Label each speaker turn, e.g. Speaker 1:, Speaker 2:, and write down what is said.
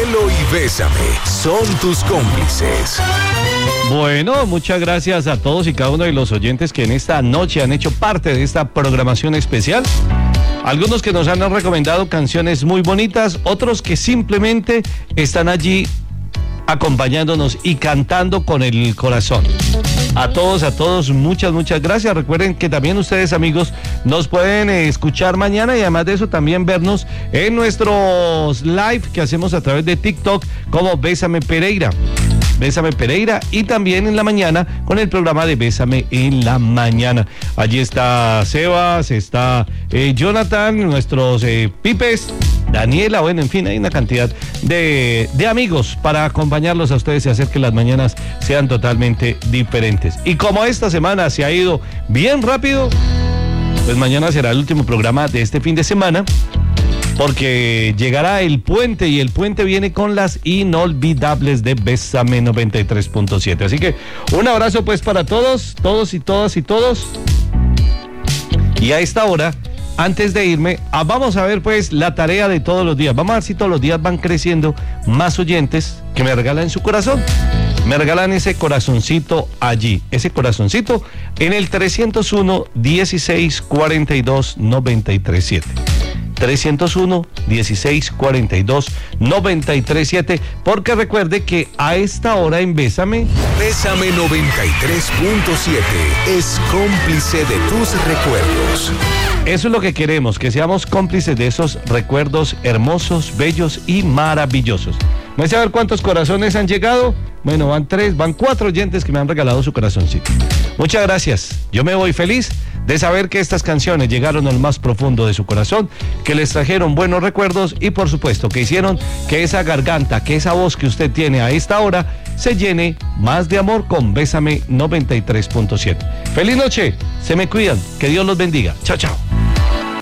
Speaker 1: Cielo y Bésame son tus cómplices.
Speaker 2: Bueno, muchas gracias a todos y cada uno de los oyentes que en esta noche han hecho parte de esta programación especial. Algunos que nos han recomendado canciones muy bonitas, otros que simplemente están allí acompañándonos y cantando con el corazón. A todos, muchas gracias. Recuerden que también ustedes, amigos, nos pueden escuchar mañana y además de eso también vernos en nuestros live que hacemos a través de TikTok como Bésame Pereira. Bésame Pereira y también en la mañana con el programa de Bésame en la mañana. Allí está Sebas, está Jonathan, nuestros Pipes, Daniela, bueno, en fin, hay una cantidad de amigos para acompañarlos a ustedes y hacer que las mañanas sean totalmente diferentes. Y como esta semana se ha ido bien rápido, pues mañana será el último programa de este fin de semana, porque llegará el puente y el puente viene con las inolvidables de Bésame 93.7. Así que un abrazo pues para todos y todas y todos. Y a esta hora, antes de irme, vamos a ver pues la tarea de todos los días. Vamos a ver si todos los días van creciendo más oyentes que me regalan su corazón. Me regalan ese corazoncito allí, ese corazoncito en el 301-1642-937. 301-1642-937, porque recuerde que a esta hora en Bésame
Speaker 1: 93.7 es cómplice de tus recuerdos.
Speaker 2: Eso es lo que queremos, que seamos cómplices de esos recuerdos hermosos, bellos y maravillosos. ¿Me sé a ver cuántos corazones han llegado? Bueno, van 4 oyentes que me han regalado su corazoncito. Muchas gracias. Yo me voy feliz de saber que estas canciones llegaron al más profundo de su corazón, que les trajeron buenos recuerdos y por supuesto que hicieron que esa garganta, que esa voz que usted tiene a esta hora se llene más de amor con Bésame 93.7. Feliz noche, se me cuidan, que Dios los bendiga. Chao, chao.